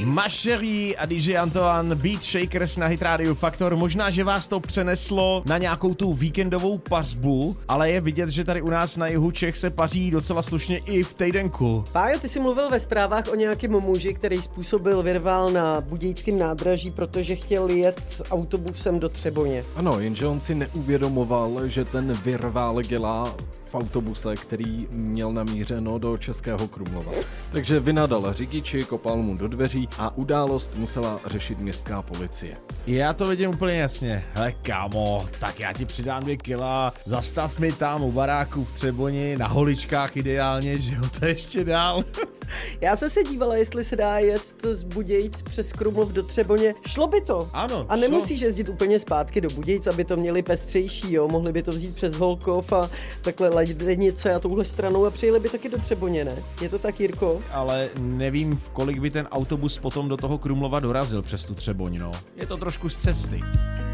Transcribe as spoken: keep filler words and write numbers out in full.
Mašerí a D J Antoine, Beat Shakers na Hit Radio Faktor. Možná, že vás to přeneslo na nějakou tu víkendovou pařbu, ale je vidět, že tady u nás na jihu Čech se paří docela slušně i v týdenku. Pájo, ty jsi mluvil ve zprávách o nějakém muži, který způsobil virvál na budějickém nádraží, protože chtěl jet autobusem do Třeboně. Ano, jenže on si neuvědomoval, že ten virvál dělá v autobuse, který měl namířeno do Českého Krumlova. Takže vynadal řidiči, kopal mu do dveří a událost musela řešit městská policie. Já to vidím úplně jasně. Hele kámo, tak já ti přidám dvě kila, zastav mi tam u baráku v Třeboni, na holičkách ideálně, že jo, to ještě dál. Já jsem se dívala, jestli se dá jet z Budějic přes Krumlov do Třeboně. Šlo by to. Ano. A nemusíš jezdit úplně zpátky do Budějic, aby to měli pestřejší, jo. Mohli by to vzít přes Holkov a takhle Ladenice a touhle stranou a přijeli by taky do Třeboně, ne? Je to tak, Jirko? Ale nevím, v kolik by ten autobus potom do toho Krumlova dorazil přes tu Třeboň, no. Je to trošku z cesty.